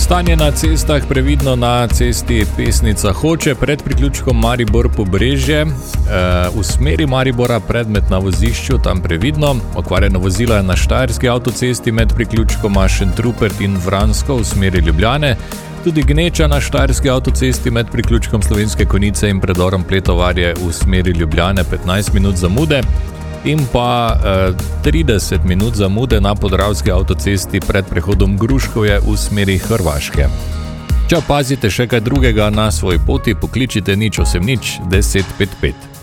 Stanje na cestah previdno na cesti Pesnica Hoče pred priključkom Maribor-Pobrežje. V smeri Maribora predmet na vozišču, tam previdno. Okvarjeno vozilo je na Štajerski avtocesti med priključkoma Šentrupert in Vransko v smeri Ljubljane. Tudi gneča na Štajerski avtocesti med priključkom Slovenske Konjice in predorom Pletovarje v smeri Ljubljane 15 minut zamude. In pa 30 minut zamude na Podravski avtocesti pred prehodom Gruškovje v smeri Hrvaške. Če opazite še kaj drugega na svoji poti, pokličite 080 10 55.